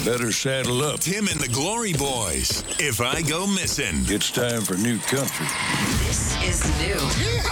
Better saddle up. Tim and the Glory Boys. If I Go Missing. It's time for new country. This is new.